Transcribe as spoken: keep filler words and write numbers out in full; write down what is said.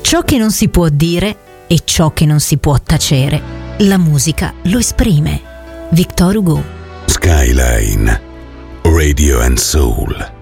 Ciò che non si può dire e ciò che non si può tacere, la musica lo esprime. Victor Hugo. Skyline Radio and Soul.